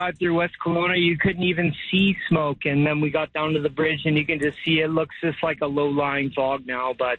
drive through West Kelowna, you couldn't even see smoke. And then we got down to the bridge, and you can just see it looks just like a low-lying fog now. But,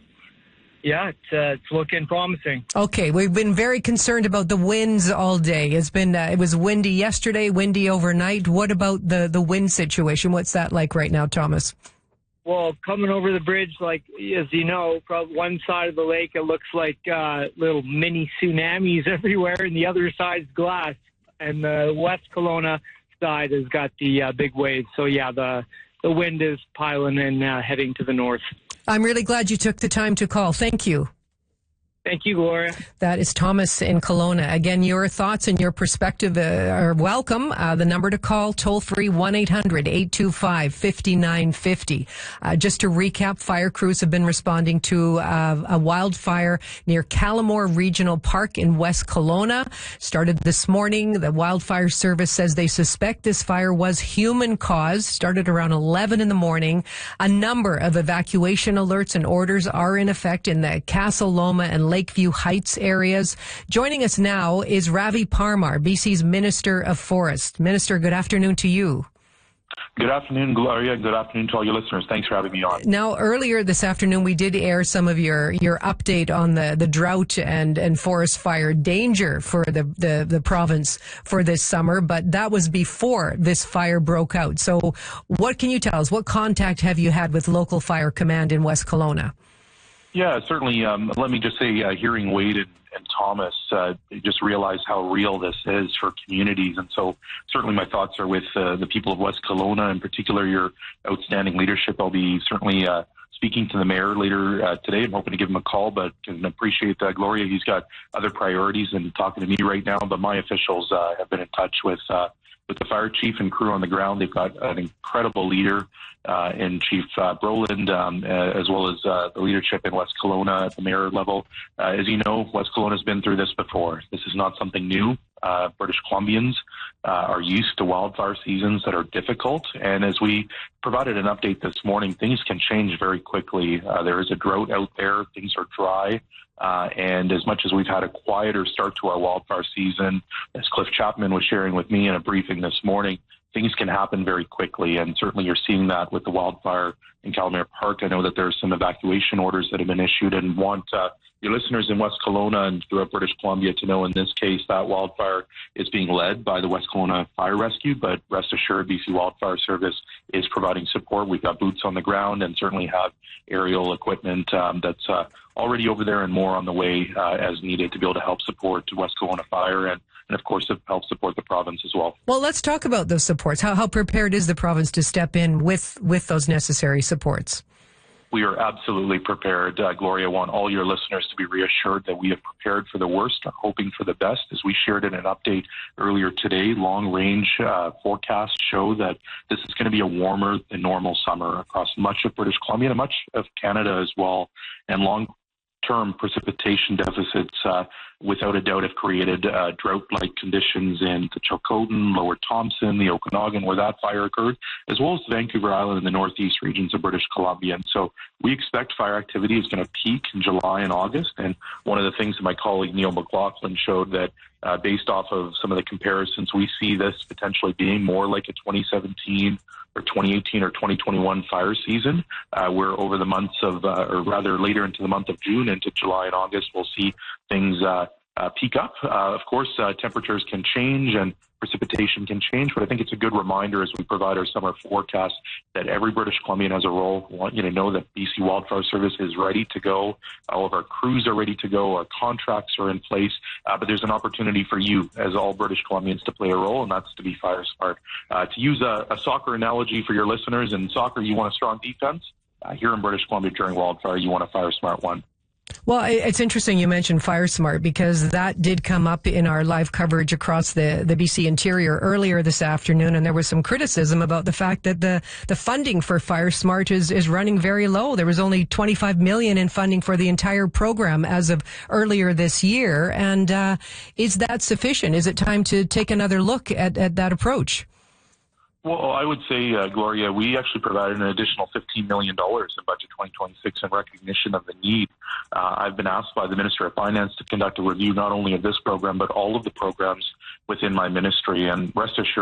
it's looking promising. Okay, we've been very concerned about the winds all day. It was windy yesterday, windy overnight. What about the wind situation? What's that like right now, Thomas? Well, coming over the bridge, like, as you know, from one side of the lake, it looks like little mini tsunamis everywhere, and the other side's glass. And the West Kelowna side has got the big waves. So, the wind is piling in, heading to the north. I'm really glad you took the time to call. Thank you. Thank you, Gloria. That is Thomas in Kelowna. Again, your thoughts and your perspective are welcome. The number to call, toll-free, 1-800-825-5950. Just to recap, fire crews have been responding to a wildfire near Callamore Regional Park in West Kelowna. Started this morning. The wildfire service says they suspect this fire was human-caused. Started around 11 in the morning. A number of evacuation alerts and orders are in effect in the Castle Loma and Lakeview Heights areas. Joining us now is Ravi Parmar, BC's Minister of Forest. Minister, good afternoon to you. Good afternoon, Gloria. Good afternoon to all your listeners. Thanks for having me on. Now, earlier this afternoon, we did air some of your update on the drought and forest fire danger for the province for this summer, but that was before this fire broke out. So what can you tell us? What contact have you had with local fire command in West Kelowna? Yeah, certainly. Let me just say, hearing Wade and Thomas, just realize how real this is for communities. And so certainly my thoughts are with the people of West Kelowna, in particular your outstanding leadership. I'll be certainly speaking to the mayor later today. I'm hoping to give him a call, but can appreciate that, Gloria. He's got other priorities than talking to me right now, but my officials have been in touch with the fire chief and crew on the ground. They've got an incredible leader in Chief Brolin, as well as the leadership in West Kelowna at the mayor level. As you know, West Kelowna has been through this before. This is not something new. British Columbians are used to wildfire seasons that are difficult. And as we provided an update this morning, things can change very quickly. There is a drought out there. Things are dry. And as much as we've had a quieter start to our wildfire season, as Cliff Chapman was sharing with me in a briefing this morning, things can happen very quickly. And certainly you're seeing that with the wildfire in Callamore Park. I know that there are some evacuation orders that have been issued, and want your listeners in West Kelowna and throughout British Columbia to know in this case that wildfire is being led by the West Kelowna Fire Rescue, but rest assured BC Wildfire Service is providing support. We've got boots on the ground and certainly have aerial equipment that's already over there and more on the way as needed to be able to help support West Kelowna Fire and of course, to help support the province as well. Well, let's talk about those supports. How prepared is the province to step in with those necessary supports? We are absolutely prepared, Gloria. I want all your listeners to be reassured that we have prepared for the worst, hoping for the best. As we shared in an update earlier today, long-range forecasts show that this is going to be a warmer than normal summer across much of British Columbia and much of Canada as well. And long-term precipitation deficits, without a doubt, have created drought-like conditions in the Chilcotin, Lower Thompson, the Okanagan, where that fire occurred, as well as Vancouver Island and the northeast regions of British Columbia. And so we expect fire activity is going to peak in July and August. And one of the things that my colleague Neil McLaughlin showed that based off of some of the comparisons, we see this potentially being more like a 2017 or 2018 or 2021 fire season, where over the months of, or rather later into the month of June into July and August, we'll see things peak up. Of course, temperatures can change and precipitation can change, but I think it's a good reminder as we provide our summer forecast that every British Columbian has a role. I want you to know that BC Wildfire Service is ready to go. All of our crews are ready to go. Our contracts are in place, but there's an opportunity for you as all British Columbians to play a role, and that's to be fire smart. To use a soccer analogy for your listeners, in soccer you want a strong defense. Here in British Columbia during wildfire, you want a fire smart one. Well, it's interesting you mentioned Fire Smart because that did come up in our live coverage across the BC interior earlier this afternoon, and there was some criticism about the fact that the funding for Fire Smart is running very low. There was only $25 million in funding for the entire program as of earlier this year, and is that sufficient? Is it time to take another look at that approach? Well, I would say, Gloria, we actually provided an additional $15 million in Budget 2026 in recognition of the need. I've been asked by the Minister of Finance to conduct a review not only of this program, but all of the programs within my ministry. And rest assured,